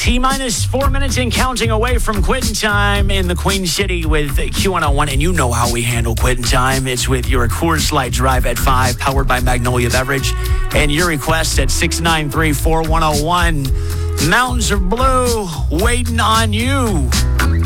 T-minus 4 minutes and counting away from quitting time in the Queen City with Q101. And you know how we handle quitting time. It's with your Coors Light Drive at 5, powered by Magnolia Beverage. And your request at 693-4101. Mountains are blue, waiting on you.